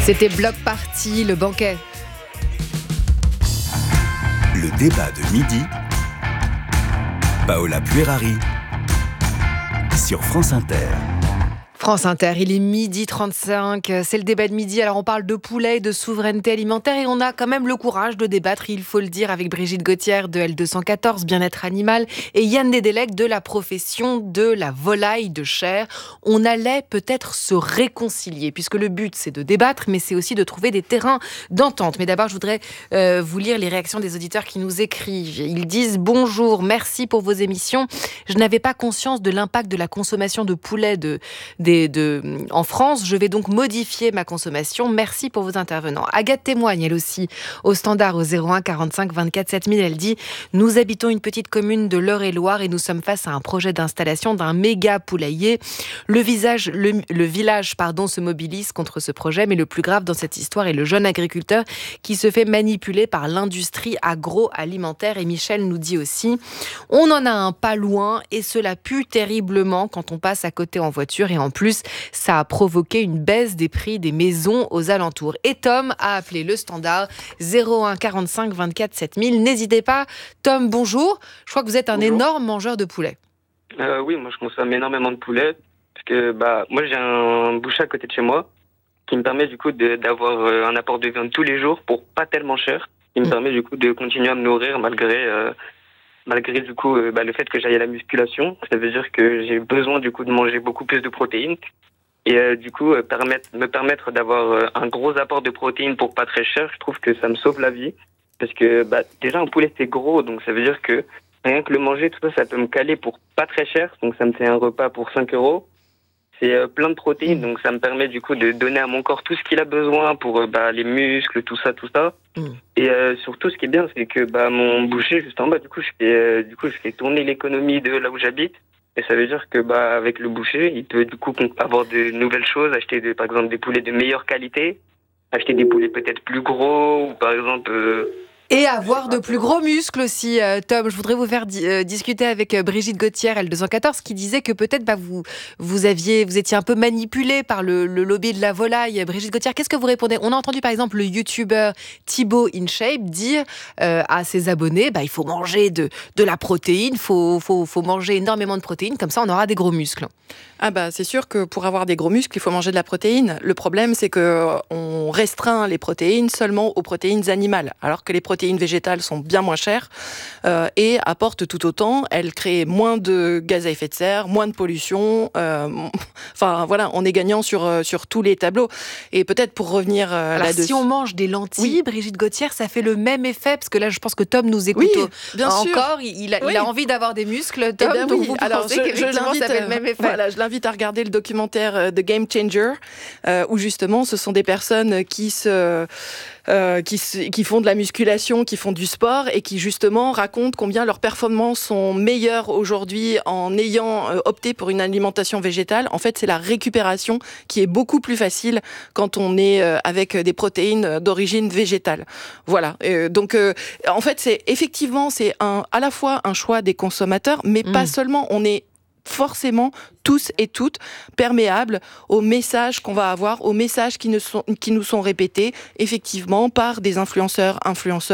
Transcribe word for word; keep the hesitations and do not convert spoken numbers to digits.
C'était Bloc Party, le banquet. Le débat de midi, Paola Puerari, sur France Inter. France Inter, il est midi trente-cinq, c'est le débat de midi. Alors on parle de poulet, de souveraineté alimentaire et on a quand même le courage de débattre, il faut le dire, avec Brigitte Gauthier de L deux cent quatorze, Bien-être Animal, et Yann Dédélec de la profession de la volaille de chair. On allait peut-être se réconcilier, puisque le but c'est de débattre, mais c'est aussi de trouver des terrains d'entente. Mais d'abord je voudrais euh, vous lire les réactions des auditeurs qui nous écrivent. Ils disent « Bonjour, merci pour vos émissions. Je n'avais pas conscience de l'impact de la consommation de poulet de, de De, en France, je vais donc modifier ma consommation. Merci pour vos intervenants. » Agathe témoigne, elle aussi, au standard au zéro un quarante-cinq vingt-quatre sept mille. Elle dit « Nous habitons une petite commune de l'Eure-et-Loire et nous sommes face à un projet d'installation d'un méga poulailler. Le, visage, le, le village pardon, se mobilise contre ce projet, mais le plus grave dans cette histoire est le jeune agriculteur qui se fait manipuler par l'industrie agroalimentaire. » Et Michel nous dit aussi « On en a un pas loin et cela pue terriblement quand on passe à côté en voiture et en plus, plus, ça a provoqué une baisse des prix des maisons aux alentours. » Et Tom a appelé le standard zéro un quarante-cinq vingt-quatre sept mille. N'hésitez pas. Tom, bonjour. Je crois que vous êtes un bonjour. Énorme mangeur de poulet. Euh, oui, moi je consomme énormément de poulet. Parce que bah, moi j'ai un boucher à côté de chez moi qui me permet du coup de, d'avoir un apport de viande tous les jours pour pas tellement cher. Qui me mmh. permet du coup de continuer à me nourrir malgré... Euh, Malgré du coup euh, bah, le fait que j'aille à la musculation. Ça veut dire que j'ai besoin du coup de manger beaucoup plus de protéines et euh, du coup euh, permettre, me permettre d'avoir euh, un gros apport de protéines pour pas très cher. Je trouve que ça me sauve la vie parce que bah, déjà un poulet c'est gros, donc ça veut dire que rien que le manger, tout ça, ça peut me caler pour pas très cher. Donc ça me fait un repas pour cinq euros. C'est euh, plein de protéines, donc ça me permet du coup de donner à mon corps tout ce qu'il a besoin pour euh, bah, les muscles, tout ça, tout ça. Mm. Et euh, surtout, ce qui est bien, c'est que bah, mon boucher juste en bas, du coup, je fais, euh, du coup, je fais tourner l'économie de là où j'habite. Et ça veut dire que bah, avec le boucher, il peut du coup avoir de nouvelles choses, acheter de, par exemple des poulets de meilleure qualité, acheter des poulets peut-être plus gros, ou par exemple. Euh, Et avoir de plus gros muscles aussi, euh, Tom. Je voudrais vous faire di- euh, discuter avec euh, Brigitte Gauthier, L deux cent quatorze, qui disait que peut-être bah, vous, vous, aviez, vous étiez un peu manipulé par le, le lobby de la volaille. Brigitte Gauthier, qu'est-ce que vous répondez ? On a entendu par exemple le youtubeur Thibaut InShape dire euh, à ses abonnés bah, il faut manger de, de la protéine, il faut, faut, faut manger énormément de protéines, comme ça on aura des gros muscles. Ah bah c'est sûr que pour avoir des gros muscles, il faut manger de la protéine. Le problème, c'est qu'on restreint les protéines seulement aux protéines animales, alors que les protéines végétales sont bien moins chères euh, et apportent tout autant. Elles créent moins de gaz à effet de serre, moins de pollution. Euh, enfin voilà, on est gagnant sur, sur tous les tableaux. Et peut-être pour revenir euh, alors, là-dessus... si on mange des lentilles, oui. Brigitte Gauthier, ça fait le même effet, parce que là, je pense que Tom nous écoute oui, bien encore. Sûr. Il a, oui. il a envie d'avoir des muscles, Tom, eh bien, donc oui. vous alors, pensez je, qu'effectivement, je ça fait le même effet. Voilà, je l'invite à regarder le documentaire The Game Changer, euh, où justement, ce sont des personnes qui se... Euh, qui, qui font de la musculation, qui font du sport et qui justement racontent combien leurs performances sont meilleures aujourd'hui en ayant euh, opté pour une alimentation végétale. En fait, c'est la récupération qui est beaucoup plus facile quand on est euh, avec des protéines d'origine végétale. Voilà. Euh, donc, euh, en fait, c'est effectivement, c'est un, à la fois un choix des consommateurs, mais mmh. pas seulement. On est forcément tous et toutes perméables aux messages qu'on va avoir, aux messages qui, ne sont, qui nous sont répétés effectivement par des influenceurs, influenceurs